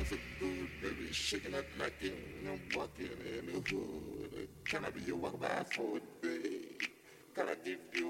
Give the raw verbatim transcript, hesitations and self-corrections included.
so good, baby, shaking that knocking and walking in the hood. Can I be your walk by for a day? Can I give you